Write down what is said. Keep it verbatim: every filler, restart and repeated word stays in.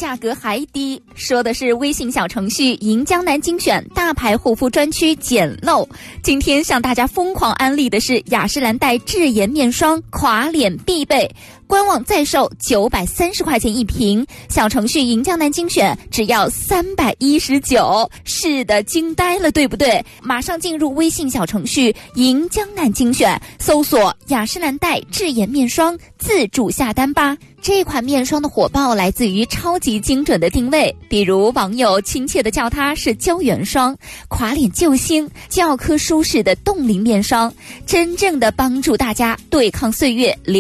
价格还低，说的是微信小程序银江南精选大牌护肤专区简陋。今天向大家疯狂安利的是雅诗兰黛智颜面霜，垮脸必备。官网在售九百三十块钱一瓶，小程序银江南精选只要三百一十九，是的，惊呆了，对不对？马上进入微信小程序银江南精选，搜索雅诗兰黛智颜面霜，自助下单吧。这款面霜的火爆来自于超级精准的定位，比如网友亲切地叫它是胶原霜、垮脸救星、教科书式的冻龄面霜，真正的帮助大家对抗岁月。